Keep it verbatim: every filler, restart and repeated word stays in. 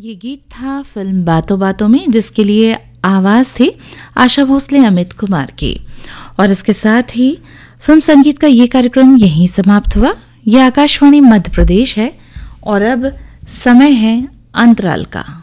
ये गीत था फिल्म बातों बातों में, जिसके लिए आवाज़ थी आशा भोसले अमित कुमार की। और इसके साथ ही फिल्म संगीत का ये कार्यक्रम यहीं समाप्त हुआ। ये आकाशवाणी मध्य प्रदेश है और अब समय है अंतराल का।